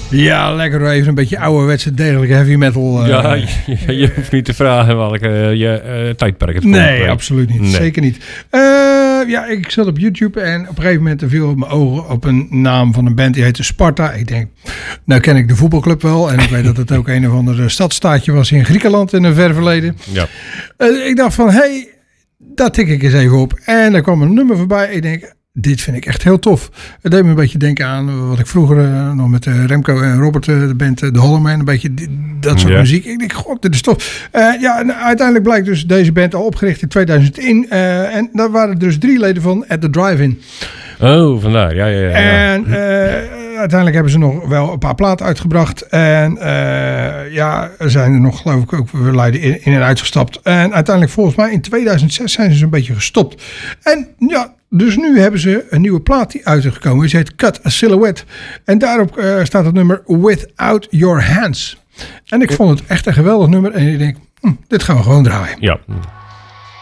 Ja, lekker even een beetje ouderwetse degelijke heavy metal. Je hoeft niet te vragen welke tijdperk het komt. Nee, absoluut niet. Nee. Zeker niet. Ik zat op YouTube en op een gegeven moment viel mijn ogen op een naam van een band die heette Sparta. Ik denk, nou ken ik de voetbalclub wel. En ik weet dat het ook een of ander stadstaatje was in Griekenland in een ver verleden. Ja. Ik dacht van, daar tik ik eens even op. En er kwam een nummer voorbij. Ik denk, dit vind ik echt heel tof. Het deed me een beetje denken aan wat ik vroeger nog met Remco en Robert, de band The Hollow Man, een beetje dat soort muziek. Ik denk, god, dit is tof. En uiteindelijk blijkt dus deze band al opgericht in 2001. En daar waren dus 3 leden van at the Drive-In. Oh, vandaar. Ja. En uiteindelijk hebben ze nog wel een paar platen uitgebracht. En er zijn er nog, geloof ik, ook leiden in en uitgestapt. En uiteindelijk, volgens mij, in 2006 zijn ze een beetje gestopt. En ja, dus nu hebben ze een nieuwe plaat die uitgekomen. Ze heet Cut a Silhouette. En daarop staat het nummer Without Your Hands. En ik vond het echt een geweldig nummer. En ik denk, dit gaan we gewoon draaien. Ja.